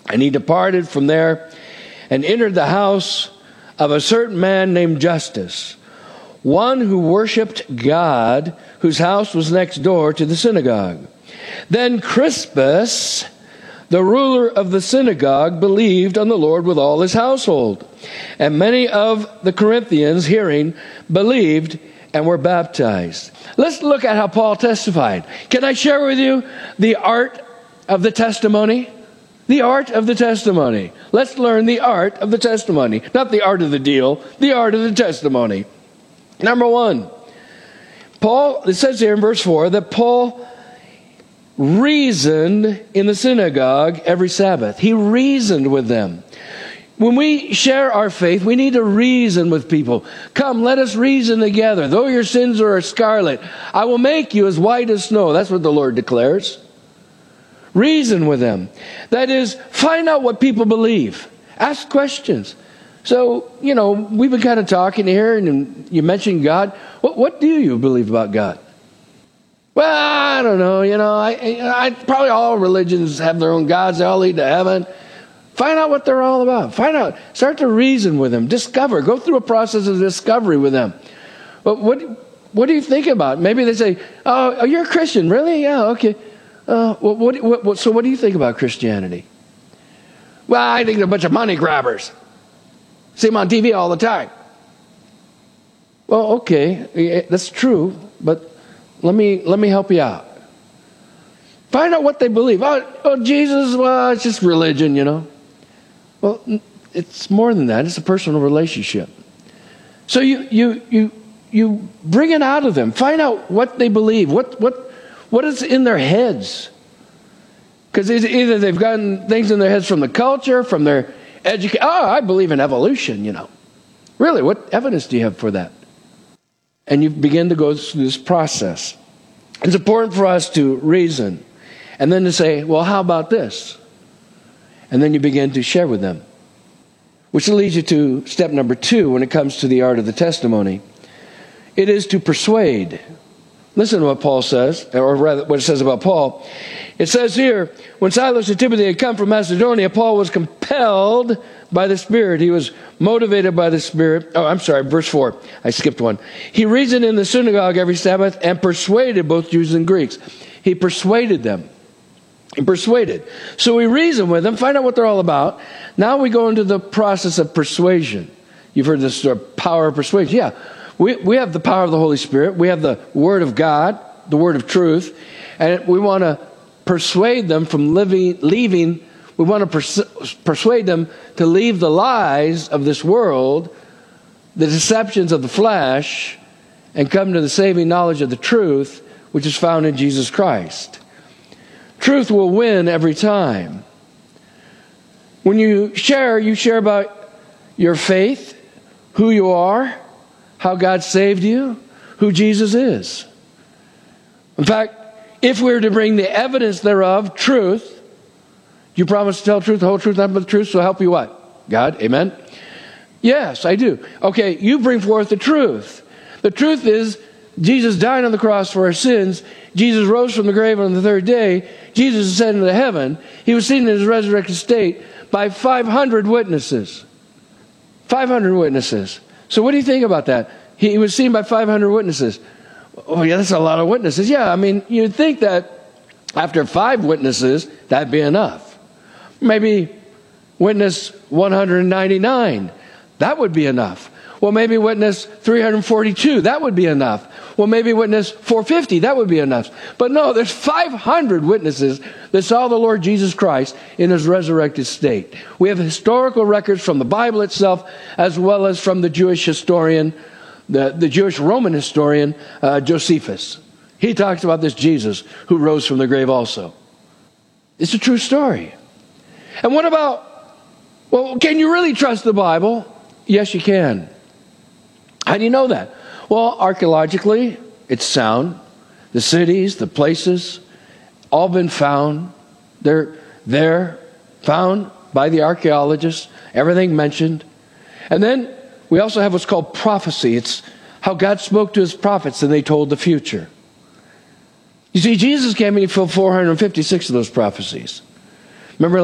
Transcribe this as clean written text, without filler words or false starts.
And he departed from there and entered the house of a certain man named Justus, one who worshipped God, whose house was next door to the synagogue. Then Crispus, the ruler of the synagogue, believed on the Lord with all his household. And many of the Corinthians, hearing, believed and were baptized. Let's look at how Paul testified. Can I share with you the art of the testimony? The art of the testimony. Let's learn the art of the testimony. Not the art of the deal, the art of the testimony. Number one, Paul, it says here in verse 4 that Paul reasoned in the synagogue every Sabbath. He reasoned with them. When we share our faith, we need to reason with people. Come, let us reason together. Though your sins are as scarlet, I will make you as white as snow. That's what the Lord declares. Reason with them. That is, find out what people believe. Ask questions. So, we've been kind of talking here, and you mentioned God. What do you believe about God? Well, I don't know. I probably all religions have their own gods. They all lead to heaven. Find out what they're all about. Find out. Start to reason with them. Discover. Go through a process of discovery with them. But what do you think about? Maybe they say, "Oh, you're a Christian, really? Yeah, okay. So what do you think about Christianity?" Well, I think they're a bunch of money grabbers. See them on TV all the time. Well, okay, that's true, but let me help you out. Find out what they believe. Oh, Jesus, well, it's just religion, Well, it's more than that. It's a personal relationship. So you bring it out of them. Find out what they believe. What is in their heads? Because either they've gotten things in their heads from the culture, from their education. Oh, I believe in evolution, Really, what evidence do you have for that? And you begin to go through this process. It's important for us to reason. And then to say, well, how about this? And then you begin to share with them. Which leads you to step number 2 when it comes to the art of the testimony. It is to persuade. Listen to what Paul says, or rather what it says about Paul. It says here, when Silas and Timothy had come from Macedonia, Paul was compelled by the Spirit. He was motivated by the Spirit. Oh, I'm sorry, verse 4. I skipped one. He reasoned in the synagogue every Sabbath and persuaded both Jews and Greeks. He persuaded them. Persuaded. So we reason with them, find out what they're all about. Now we go into the process of persuasion. You've heard this power of persuasion. Yeah, we have the power of the Holy Spirit. We have the Word of God, the Word of truth. And we want to persuade them from leaving. We want to persuade them to leave the lies of this world, the deceptions of the flesh, and come to the saving knowledge of the truth, which is found in Jesus Christ. Truth will win every time. When you share about your faith, who you are, how God saved you, who Jesus is. In fact, if we were to bring the evidence thereof, truth, you promise to tell truth, the whole truth, nothing but the truth, so help you what? God, amen? Yes, I do. Okay, you bring forth the truth. The truth is, Jesus died on the cross for our sins. Jesus rose from the grave on the third day. Jesus ascended into heaven. He was seen in his resurrected state by 500 witnesses. 500 witnesses. So what do you think about that? He was seen by 500 witnesses. Oh, yeah, that's a lot of witnesses. Yeah, I mean, you'd think that after 5 witnesses, that'd be enough. Maybe witness 199. That would be enough. Well, maybe witness 342. That would be enough. Well, maybe witness 450. That would be enough. But no, there's 500 witnesses that saw the Lord Jesus Christ in his resurrected state. We have historical records from the Bible itself, as well as from the Jewish historian, the Jewish Roman historian, Josephus. He talks about this Jesus who rose from the grave also. It's a true story. And what about, well, can you really trust the Bible? Yes, you can. How do you know that? Well, archaeologically, it's sound. The cities, the places, all been found. They're found by the archaeologists. Everything mentioned. And then we also have what's called prophecy. It's how God spoke to his prophets and they told the future. You see, Jesus came and he fulfilled 456 of those prophecies. Remember